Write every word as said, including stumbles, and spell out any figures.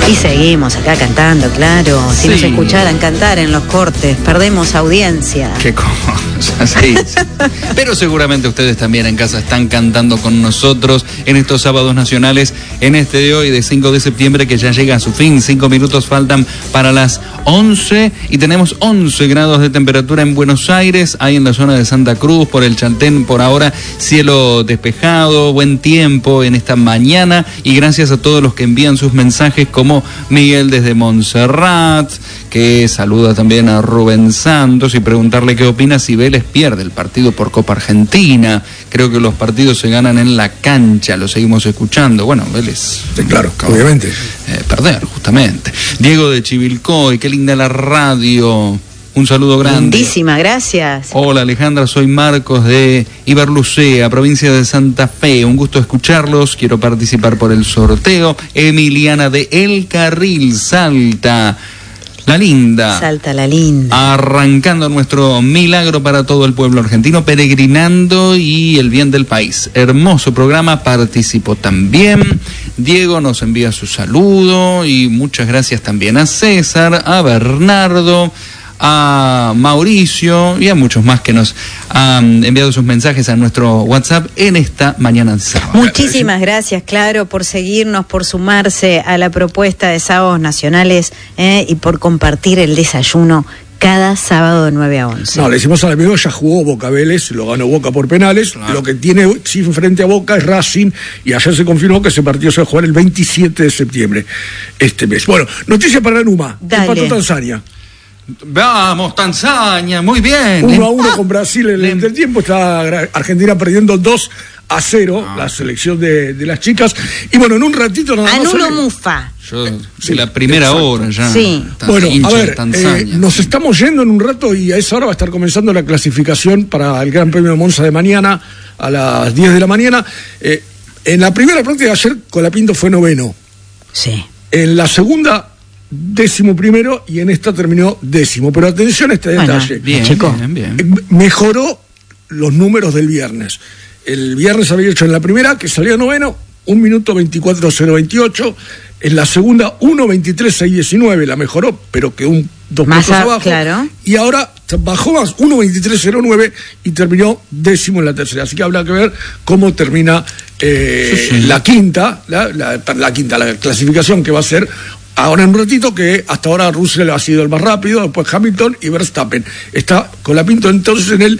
Y seguimos acá cantando, claro. Si Sí. nos escucharan cantar en los cortes, perdemos audiencia. Qué cosa, sí, sí. Pero seguramente ustedes también en casa están cantando con nosotros en estos sábados nacionales, en este de hoy de cinco de septiembre que ya llega a su fin. Cinco minutos faltan para las once y tenemos once grados de temperatura en Buenos Aires, ahí en la zona de Santa Cruz, por el Chaltén, por ahora cielo despejado, buen tiempo en esta mañana, y gracias a todos los que envían sus mensajes, como Miguel desde Montserrat, que saluda también a Rubén Santos, y preguntarle qué opina si Vélez pierde el partido por Copa Argentina. Creo que los partidos se ganan en la cancha, lo seguimos escuchando. Bueno, Vélez... Sí, claro, obviamente. Eh, perder, justamente. Diego de Chivilcoy, qué linda la radio. Un saludo grande. Lindísima, gracias. Hola Alejandra, soy Marcos de Iberlucea, provincia de Santa Fe. Un gusto escucharlos, quiero participar por el sorteo. Emiliana de El Carril, Salta. La linda. Salta la linda. Arrancando nuestro milagro para todo el pueblo argentino, peregrinando y el bien del país. Hermoso programa, participó también. Diego nos envía su saludo y muchas gracias también a César, a Bernardo, a Mauricio y a muchos más que nos han enviado sus mensajes a nuestro WhatsApp en esta mañana de sábado. Muchísimas gracias, claro, por seguirnos, por sumarse a la propuesta de Sábados Nacionales eh, y por compartir el desayuno cada sábado de nueve a once. No, le decimos al amigo, ya jugó Boca Vélez, lo ganó Boca por penales. Claro. Lo que tiene sí frente a Boca es Racing, y ayer se confirmó que ese partido se va a jugar el veintisiete de septiembre, este mes. Bueno, noticia para Numa. Empató Tanzania. Vamos, Tanzania, muy bien. Uno a uno con Brasil en el entretiempo. Está Argentina perdiendo dos a cero, ah, la selección de, de las chicas. Y bueno, en un ratito nada más. Anulo Mufa. Yo, sí, la primera exacto. hora ya. Sí. Bueno, a ver, eh, nos estamos yendo en un rato, y a esa hora va a estar comenzando la clasificación para el Gran Premio de Monza de mañana a las diez de la mañana. Eh, en la primera práctica de ayer, Colapinto fue noveno. Sí. En la segunda, décimo primero, y en esta terminó décimo. Pero atención a este bueno, detalle. Bien, chico. bien, bien. Mejoró los números del viernes. El viernes había hecho en la primera, que salía noveno, un minuto veinticuatro cero veintiocho. En la segunda, uno veintitrés seis diecinueve. La mejoró, pero que un dos más puntos a, abajo. Claro. Y ahora bajó más, uno veintitrés cero nueve, y terminó décimo en la tercera. Así que habrá que ver cómo termina eh, sí, sí. la quinta, la, la, la quinta, la clasificación, que va a ser ahora en un ratito, que hasta ahora Russell ha sido el más rápido, después Hamilton y Verstappen. Está Colapinto entonces en el